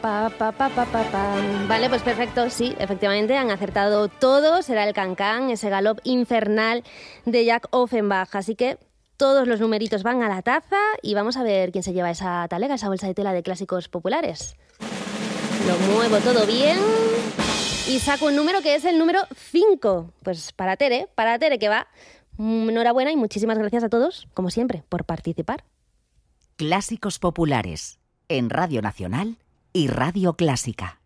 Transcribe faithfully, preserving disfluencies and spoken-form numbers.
Pa, pa, pa, pa, pa, pa. Vale, pues perfecto, sí, efectivamente han acertado todos. Era el Can-Can, ese galop infernal de Jack Offenbach. Así que todos los numeritos van a la taza y vamos a ver quién se lleva esa talega, esa bolsa de tela de clásicos populares. Lo muevo todo bien y saco un número que es el número cinco. Pues para Tere, para Tere que va. Enhorabuena y muchísimas gracias a todos, como siempre, por participar. Clásicos populares en Radio Nacional y Radio Clásica.